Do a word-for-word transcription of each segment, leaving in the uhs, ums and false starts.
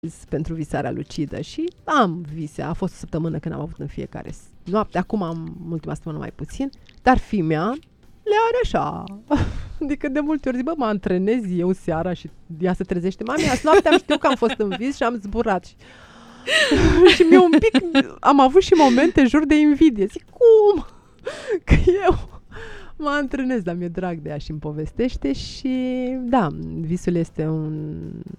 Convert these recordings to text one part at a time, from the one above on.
pentru visarea lucidă și am vise. A fost o săptămână când am avut în fiecare noapte. Acum am ultima săptămână mai puțin. Dar fimea le are așa. Adică de multe ori zic, bă, mă antrenez eu seara și ea se trezește. Mami, azi noaptea am știut că am fost în vis și am zburat. Și, și mi-e un pic... Am avut și momente jur de invidie. Zic, cum? Că eu mă antrenez, dar mi-e drag de ea și îmi povestește și da, visul este un...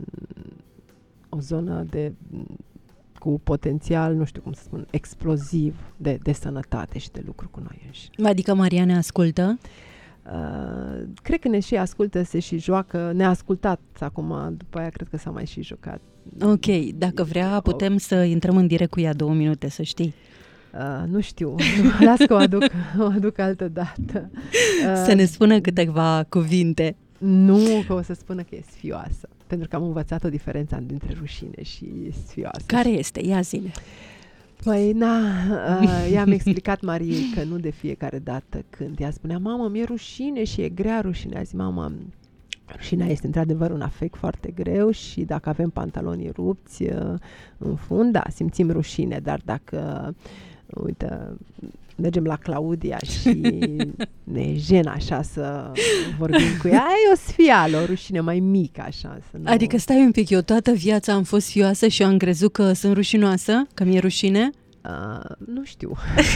o zonă de, cu potențial, nu știu cum să spun, exploziv de, de sănătate și de lucru cu noi înși. Adică Maria ne ascultă? Uh, cred că ne și ascultă, se și joacă. Ne-a ascultat acum, după aia cred că s-a mai și jucat. Ok, dacă vrea putem să intrăm în direct cu ea două minute, să știi. Uh, nu știu, las că o aduc, o aduc altă dată. Uh, să ne spună câteva cuvinte. Nu, că o să spună că e sfioasă. Pentru că am învățat o diferență dintre rușine și sfioasă. Care este? Ia zile. Păi, na, uh, i-am explicat Mariei că nu de fiecare dată când ea spunea, mamă, mi-e rușine și e grea rușinea. A zis, mamă, rușinea este într-adevăr un afect foarte greu și dacă avem pantalonii rupți uh, în fund, da, simțim rușine, dar dacă, uite, mergem la Claudia și ne e jenă așa să vorbim cu ea, e o sfială, o rușine mai mică așa. Să nu... Adică stai un pic, eu toată viața am fost sfioasă și eu am crezut că sunt rușinoasă, că mi-e rușine? Uh, nu știu.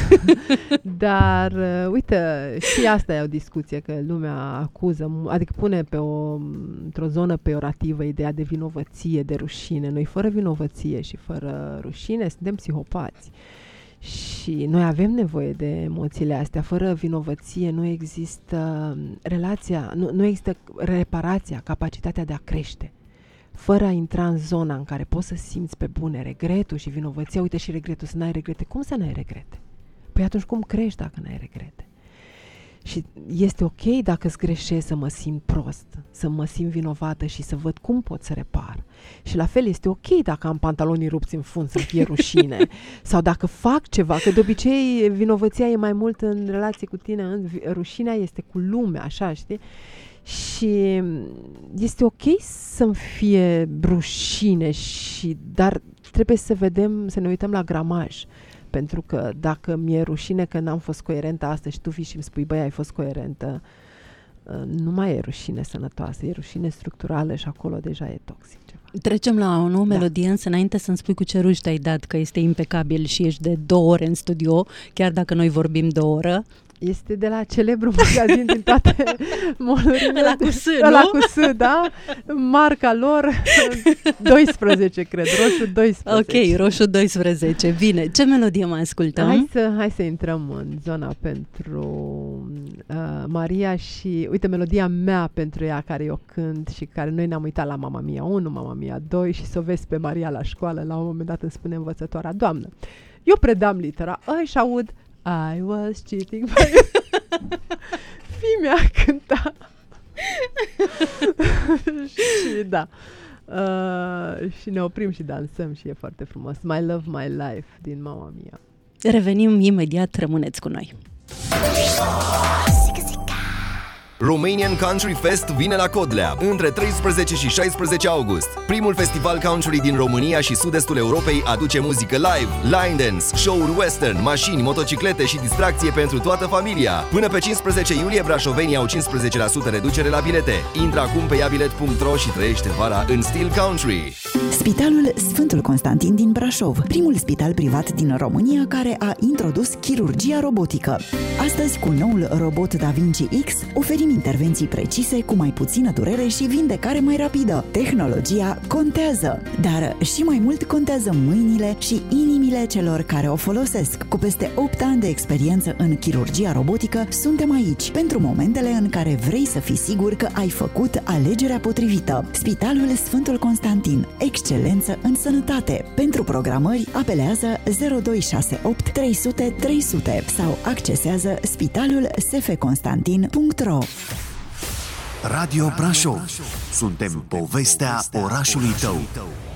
Dar, uh, uite, și asta e o discuție, că lumea acuză, adică pune pe o, într-o zonă peorativă ideea de vinovăție, de rușine. Noi fără vinovăție și fără rușine suntem psihopați. Și noi avem nevoie de emoțiile astea. Fără vinovăție nu există relația, nu, nu există reparația, capacitatea de a crește. Fără a intra în zona în care poți să simți pe bune regretul și vinovăția, uite și regretul, să n-ai regrete. Cum să n-ai regrete? Păi atunci cum crești dacă n-ai regrete? Și este ok dacă îți greșesc să mă simt prost, să mă simt vinovată și să văd cum pot să repar. Și la fel este ok dacă am pantalonii rupți în fund să fie rușine. Sau dacă fac ceva, că de obicei vinovăția e mai mult în relație cu tine, rușinea este cu lumea, așa, știi? Și este ok să-mi fie rușine, și, dar trebuie să vedem, să ne uităm la gramaj. Pentru că dacă mi-e rușine că n-am fost coerentă astăzi și tu vii și îmi spui, băi, ai fost coerentă, nu mai e rușine sănătoasă, e rușine structurală și acolo deja e toxic ceva. Trecem la o nouă da. melodie, însă înainte să-mi spui cu ce ruși te-ai dat, că este impecabil și ești de două ore în studio, chiar dacă noi vorbim de o oră. Este de la celebru magazin din toate molurile. Ăla cu S, nu? Ăla cu S, da? Marca lor, doisprezece, cred, roșu doisprezece. Ok, roșu doisprezece, bine. Ce melodie mai ascultăm? Hai să, hai să intrăm în zona pentru uh, Maria și, uite, melodia mea pentru ea, care eu cânt și care noi ne-am uitat la Mamma Mia unu, Mamma Mia doi și să o vezi pe Maria la școală, la un moment dat îmi spune învățătoarea, doamnă, eu predam litera A și aud I was cheating by you. Fimea cânta. Și da. Uh, și ne oprim și dansăm și e foarte frumos. My Love, My Life din Mamma Mia. Revenim imediat, rămâneți cu noi. Romanian Country Fest vine la Codlea între treisprezece și șaisprezece august. Primul festival country din România și sud-estul Europei aduce muzică live, line dance, show-uri western, mașini, motociclete și distracție pentru toată familia. Până pe cincisprezece iulie, brașovenii au cincisprezece la sută reducere la bilete. Intră acum pe iabilet punct ro și trăiește vara în stil country. Spitalul Sfântul Constantin din Brașov, primul spital privat din România care a introdus chirurgia robotică. Astăzi, cu noul robot Da Vinci X, oferim intervenții precise, cu mai puțină durere și vindecare mai rapidă. Tehnologia contează, dar și mai mult contează mâinile și inimile celor care o folosesc. Cu peste opt ani de experiență în chirurgia robotică, suntem aici pentru momentele în care vrei să fii sigur că ai făcut alegerea potrivită. Spitalul Sfântul Constantin, excelență în sănătate. Pentru programări, apelează zero doi șase opt trei sute trei sute sau accesează spitalul s f constantin punct ro. Radio Brașov. Suntem povestea orașului tău.